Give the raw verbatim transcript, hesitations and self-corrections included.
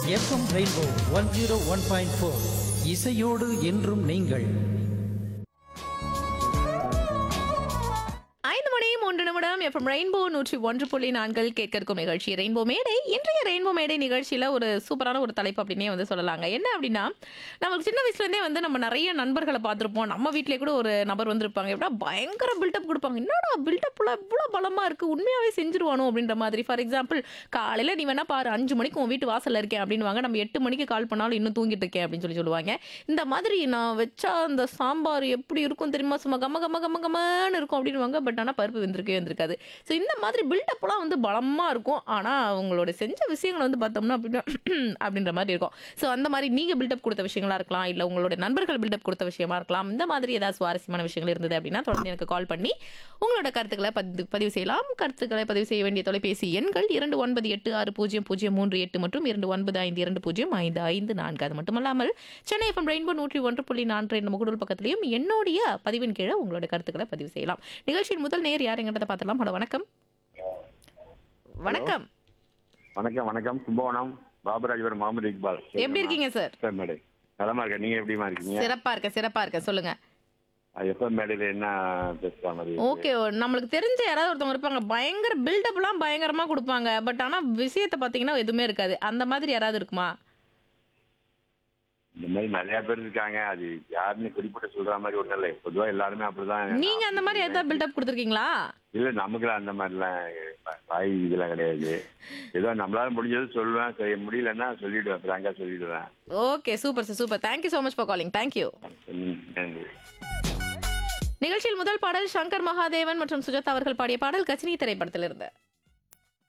FM rainbow one zero one point four இசையோடு என்றும் நீங்கள். ஐந்து மணி மூன்று நிமிடம் எஃப்எம் ரெயின்போ நூற்றி ஒன்று புள்ளி நான்கில் கேட்க இருக்கும் நிகழ்ச்சி ரெயின்போ மேடை. இன்றைய ரெயின்போ மேடை நிகழ்ச்சியில் ஒரு சூப்பரான ஒரு தலைப்பு அப்படின்னே வந்து சொல்லலாங்க. என்ன அப்படின்னா, நமக்கு சின்ன வயசுலேருந்தே வந்து நம்ம நிறைய நண்பர்களை பார்த்துருப்போம். நம்ம வீட்டிலே கூட ஒரு நபர் வந்திருப்பாங்க, எப்படா பயங்கர பில்டப் கொடுப்பாங்க. என்னடா பில்டப்ல இவ்வளோ பலமாக இருக்குது, உண்மையாகவே செஞ்சிருவானோ அப்படின்ற மாதிரி. ஃபார் எக்ஸாம்பிள், காலையில் நீ வேணா பாரு, அஞ்சு மணிக்கு உன் வீட்டு வாசலில் இருக்கேன் அப்படின்வாங்க. நம்ம எட்டு மணிக்கு கால் பண்ணாலும் இன்னும் தூங்கிட்டு இருக்கேன் அப்படின்னு சொல்லி சொல்லுவாங்க. இந்த மாதிரி நான் வச்சா அந்த சாம்பார் எப்படி இருக்கும் தெரியுமா, சும்மா கம்ம கம்ம கம்ம கம்மன்னு இருக்கும் அப்படின்வாங்க. பட் ஆனால் பருப்பு வெந்திருக்கவே வந்திருக்காது. ஸோ இந்த மாதிரி பில்டப்லாம் வந்து பலமாக இருக்கும். ஆனால் அவங்களோட செஞ்ச விஷயங்களை வந்து பார்த்தோம்னா அப்படின்னா அப்படின்ற மாதிரி இருக்கும். ஸோ அந்த மாதிரி நீங்கள் பில்டப் கொடுத்த விஷயங்களா இருக்கலாம், இல்லை உங்களோட நண்பர்கள் பில்டப் கொடுத்த விஷயமா இருக்கலாம். இந்த மாதிரி ஏதாவது சுவாரஸ்யமான விஷயங்கள் இருந்தது அப்படின்னா தொடர்ந்து எனக்கு கால் பண்ணி உங்களோட கருத்துக்களை பதிவு பதிவு செய்யலாம். கருத்துக்களை பதிவு செய்ய வேண்டிய தொலைபேசி எண்கள் இரண்டு ஒன்பது எட்டு ஆறு பூஜ்ஜியம் பூஜ்ஜியம் மூன்று எட்டு மற்றும் இரண்டு ஒன்பது ஐந்து இரண்டு பூஜ்ஜியம் ஐந்து ஐந்து நான்கு. அது மட்டுமல்லாமல் சென்னை எஃப்எம் ரெயின்போ நூற்றி ஒன்று புள்ளி நான்கு என்ற முகநூல் பக்கத்திலையும் என்னுடைய பதிவின் கீழே உங்களோட கருத்துக்களை பதிவு செய்யலாம். நிகழ்ச்சியின் முதல் நேர் யார் எங்கிட்ட பார்த்தலாம். ஹலோ, வணக்கம். வணக்கம் வணக்கம் வணக்கம் கும்பகோணம் பாபராஜபுரம் முகமது இக்பால். எப்படி இருக்கீங்க சார்? எஃப்எம் மேடை நலமா இருக்க, நீங்க எப்படிமா இருக்கீங்க? சிறப்பா இருக்க சிறப்பா இருக்க சொல்லுங்க. எஃப்எம் மேடையில என்ன பேசுற மாதிரி? ஓகே, நம்மளுக்கு தெரிஞ்ச யாராவது ஒருத்தவங்க இருப்பாங்க, பயங்கர பில்டப்லாம் பயங்கரமா கொடுப்பாங்க. பட் ஆனா விஷயத்தை பாத்தீங்கன்னா எதுவுமே இருக்காது. அந்த மாதிரி யாராவது இருக்குமா? இந்த மாதிரி நிறைய பேர் இருக்காங்க. அது யாருன்னு குறிப்பிட்ட சொல்ற மாதிரி ஒண்ணும் இல்லை, பொதுவா எல்லாருமே அப்படிதான். நீங்க அந்த மாதிரி ஏதாவது பில்டப் கொடுத்துருக்கீங்களா? இல்ல, நமக்குலாம் அந்த மாதிரிலாம் வாய் இதெல்லாம் கிடையாது. ஏதோ நம்மளால முடிஞ்சது சொல்லுவேன், செய்ய முடியலன்னா சொல்லிடுவேன், பிராங்கா சொல்லிடுவேன். Okay, super sir, super. Thank you so much for calling. Thank you. நன்றி. நிகழ்ச்சியில் முதல் பாடல் சங்கர் மகாதேவன் மற்றும் சுஜாதா அவர்கள் பாடிய பாடல் கச்சினி திரைப்படத்திலிருந்து.